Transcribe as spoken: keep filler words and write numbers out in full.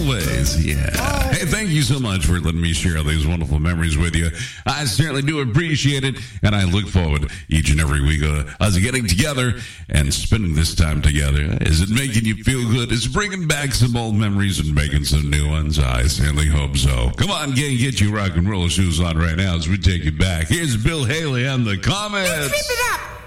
always. Yeah. Oh. Hey, thank you so much for letting me share these wonderful memories with you. I certainly do appreciate it, and I look forward each and every week uh, us getting together and spending this time together. Is it making you feel good? Is it bringing back some old memories and making some new ones? I certainly hope so. Come on, gang, get your rock and roll shoes on right now as we take you back. Here's Bill Haley and the Comets. Let's keep it up.